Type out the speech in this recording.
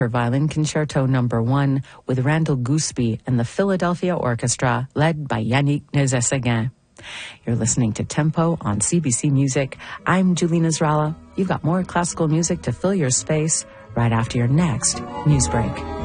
her Violin Concerto No. 1 with Randall Gooseby and the Philadelphia Orchestra, led by Yannick Nézet-Séguin. You're listening to Tempo on CBC Music. I'm Julina Zrala. You've got more classical music to fill your space right after your next news break.